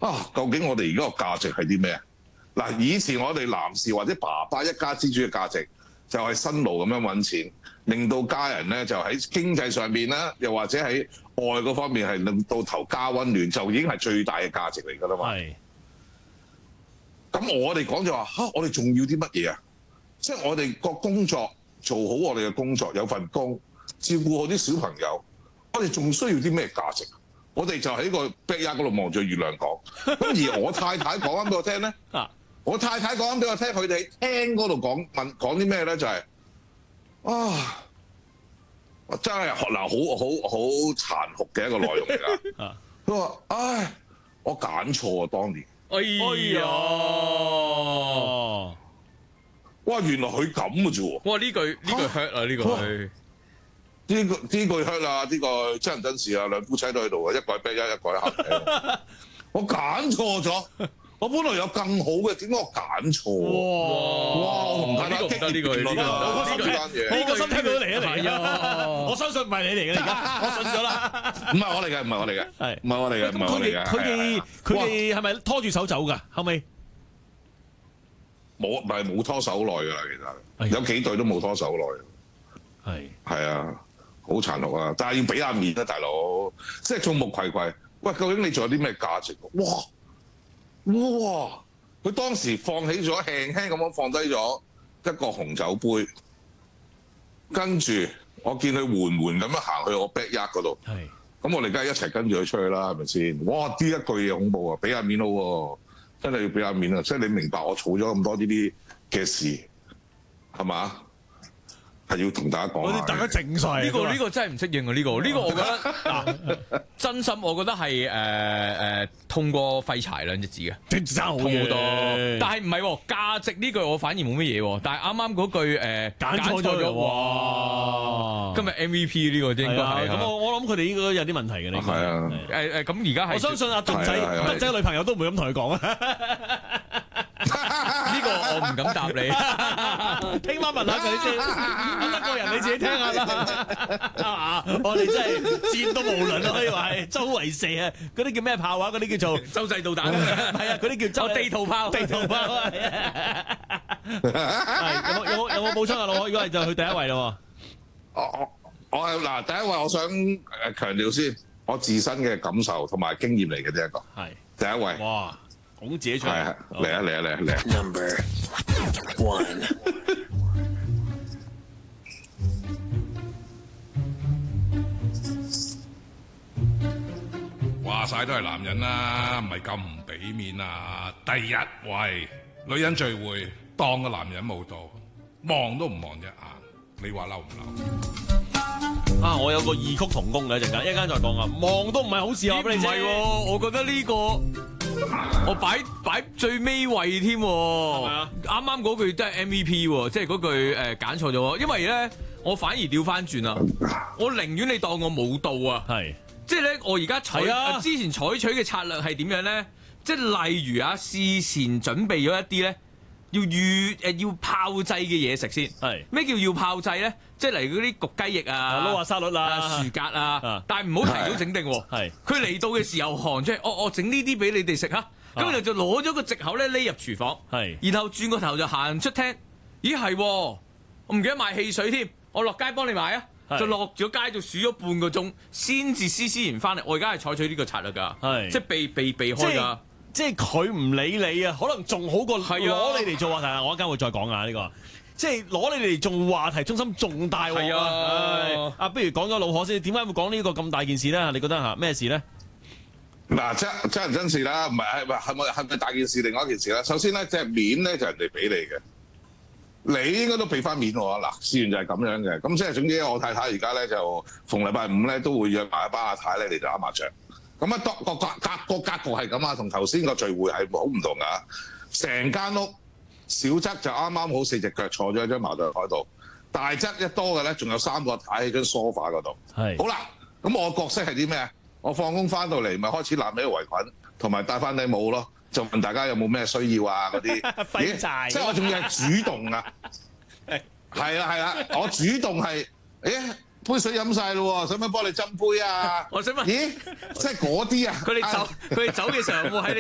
究竟我哋而家個價值係啲咩？嗱，以前我哋男士或者爸爸一家之主嘅價值就係辛勞咁樣揾錢，令到家人咧就喺經濟上面啦，又或者喺愛嗰方面係令到頭家溫暖，就已經係最大嘅價值嚟㗎啦嘛。係。咁我哋講就話我哋仲要啲乜嘢啊？即係我哋個工作做好我哋嘅工作，有份工，照顧好啲小朋友，我哋仲需要啲咩價值？我哋就喺個 backyard 嗰度望住月亮講。咁而我太太講緊俾我聽咧，我太太講緊俾我聽，佢哋喺廳嗰度講啲咩咧？就係真係嗱，好殘酷嘅一個內容嚟㗎。佢話：唉，我揀錯啊，當年。哎呀！哇，原來佢咁嘅啫喎！ 哇，呢句 hurt 啊，呢句 hurt 啊，呢個真人真事啊，兩夫妻都喺度啊，一個喺 backyard，一個喺客廳。我揀錯咗，我本來有更好嘅，點解我揀錯？哇！我同太太激烈辯論啊！ 呢個心聽到嚟啊嚟啊！我相信唔係你嚟嘅，而家我信咗啦。 唔係我嚟嘅，唔係我嚟嘅，係唔係我嚟嘅？唔係我嚟嘅。 佢哋係咪拖住手走㗎？後尾冇拖手好耐㗎啦，其實有幾對都冇拖手好耐。係啊，好殘酷啊！但係要俾下面啊，大佬，即係眾目睽睽。喂，究竟你仲有啲咩價值？哇！佢當時放起咗，輕輕咁樣放低咗一個紅酒杯，跟住我見佢緩緩咁樣行去我 backyard 嗰度。咁我哋梗係一齊跟住佢出去啦，係咪先？哇！呢一句嘢恐怖啊！俾下面好喎，真係要俾下面啊！即係你明白我儲咗咁多呢啲嘅事，係嘛？係要同大家講下。 大家靜晒。 呢個真係唔適應啊！呢個我覺得真心我覺得係痛過廢柴兩隻字嘅， 痛好多。但係唔係價值呢句我反而冇乜嘢，但係啱啱嗰句揀錯咗，哇！今日 MVP 呢個應該係咁我諗佢哋應該有啲問題嘅呢個。 係啊。 咁而家係。 我相信阿德仔女朋友都唔會咁同佢講啊。 呢個我唔敢答你， 聽晚問下佢先。德國人你自己聽下啦。我哋真係箭都無倫啊，可以話係周圍射啊！嗰啲叫咩炮啊？嗰啲叫做洲際導彈。 係啊，嗰啲叫地圖炮。 地圖炮啊！有冇補充啊？老何，如果係就去第一位咯。 我嗱第一位，我想強調先，我自身嘅感受同埋經驗嚟嘅呢一個。係第一位。 哇！講自己出嚟。 嚟啊！Number one。 話晒都係男人啦，唔係咁唔俾面啊！第一位女人聚會，當個男人冇到，望都唔望一眼，你話嬲唔嬲？ 我有個異曲同工嘅一陣間再講啊！望都唔係好事啊！俾你知。唔係喎，我覺得呢個我擺最尾位添。係咪啊？啱啱嗰句都係 MVP 喎，即係嗰句揀錯咗。因為咧，我反而調翻轉啦，我寧願你當我冇到啊！係。即係咧，我而家之前採取嘅策略係點樣咧？即係例如事前準備咗一啲咧，要炮製嘅嘢食先。係咩叫要炮製咧？即係嚟嗰啲焗雞翼啊、 撈下沙律啊、 薯格啊，但係唔好提早整定喎。係佢嚟到嘅時候寒出嚟，我整呢啲俾你哋食啊！咁你就攞咗個藉口咧匿入廚房，然後轉個頭就行出廳。咦係，我唔記得買汽水添，我落街幫你買啊！就落咗街就數咗半個鐘，先至施然翻嚟。我而家係採取呢個策略㗎，即係避開㗎。 即係佢唔理你啊，可能仲好過攞你嚟做話題啊！我一陣會再講啊呢個，即係攞你嚟做話題中心重大喎。係啊，不如講咗老何先，點解會講呢個咁大件事咧？你覺得咩事咧？ 嗱，真人真事啦，唔係係咪大件事？另外一件事啦。首先咧，即係面咧就人哋俾你嘅。你應該都俾翻面我嗱，事緣就係咁樣嘅。咁即係總之，我太太而家咧就逢禮拜五咧都會約埋一班阿太咧嚟打麻將。咁啊，個格局係咁啊，同頭先個聚會係好唔同噶。成間屋小則就啱啱好4隻腳坐咗喺張麻將台度，大則一多嘅咧，仲有3個太喺張梳化嗰度。係好啦，咁我角色係啲咩？我放工翻到嚟咪開始攬起個圍裙，同埋戴翻頂帽咯。就問大家有冇咩需要啊嗰啲，即係我仲要係主動啊，係啊，我主動係，杯水飲晒咯喎，使唔使幫你斟杯啊？ 我想問， 咦，即係嗰啲啊， 佢哋走嘅時候有冇喺你